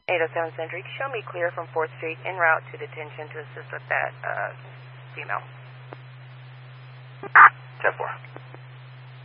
807 Century, show me clear from 4th Street en route to detention to assist with that female. 10-4.